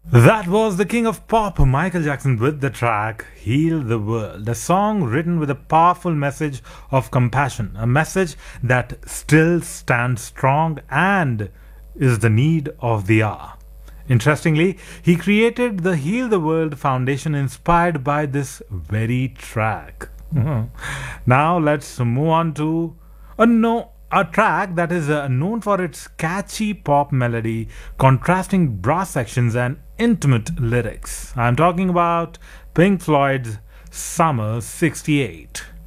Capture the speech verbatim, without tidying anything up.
That was the king of pop, Michael Jackson, with the track Heal the World, a song written with a powerful message of compassion, a message that still stands strong and is the need of the hour. Interestingly, he created the Heal the World Foundation inspired by this very track. Now let's move on to a no a track that is uh, known for its catchy pop melody, contrasting brass sections and intimate lyrics. I'm talking about Pink Floyd's Summer sixty-eight.